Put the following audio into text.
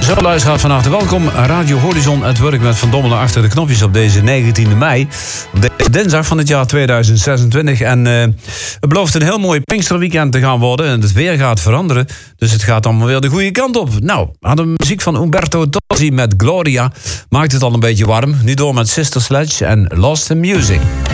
Zo, luisteraars, van harte welkom. Radio Horizon, het werk met Van Dommelen achter de knopjes op deze 19e mei. Op deze dinsdag van het jaar 2026. En het belooft een heel mooi Pinksterweekend te gaan worden. En het weer gaat veranderen. Dus het gaat allemaal weer de goede kant op. Nou, aan de muziek van Umberto Tozzi met Gloria maakt het al een beetje warm. Nu door met Sister Sledge en Lost in Music.